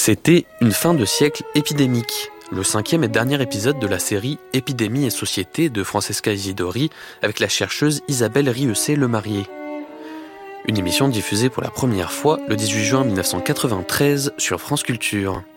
C'était une fin de siècle épidémique, le 5e et dernier épisode de la série Épidémie et Société de Francesca Isidori avec la chercheuse Isabelle Rieussé-Lemarié. Une émission diffusée pour la première fois le 18 juin 1993 sur France Culture.